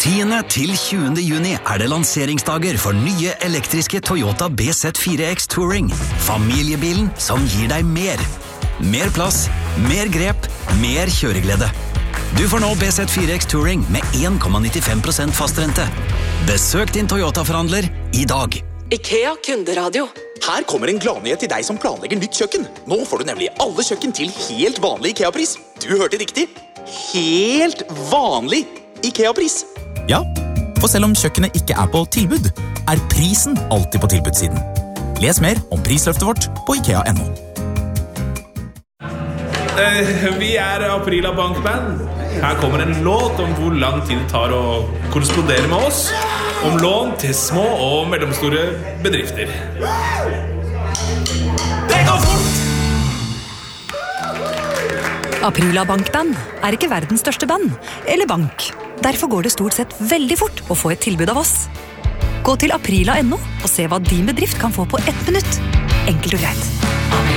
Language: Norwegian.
10. til 20. juni det lanseringsdager for nye elektriske Toyota BZ4X Touring. Familiebilen som gir deg mer. Mer plass, mer grep, mer kjøreglede. Du får nå BZ4X Touring med 1,95% fastrente. Besøk din Toyota-forhandler i dag. IKEA Kunderadio. Her kommer en gladnyhet til deg som planlegger nytt kjøkken. Nå får du nemlig alle kjøkken til helt vanlig IKEA-pris. Du hørte riktig. Helt vanlig IKEA-pris. Ja, for selv om kjøkkenet ikke på tilbud, prisen alltid på tilbudssiden. Les mer om prisløftet vårt på IKEA.no. Vi Aprila Bankband. Her kommer en låt om hvor lang tid det tar å korrespondere med oss. Om lån til små og mellomstore bedrifter. Det går fort! Aprila Bankband ikke verdens største band, eller bank. Derfor går det stort sett veldig fort å få et tilbud av oss. Gå til aprila.no og se hva din bedrift kan få på 1 minutt. Enkelt og greit.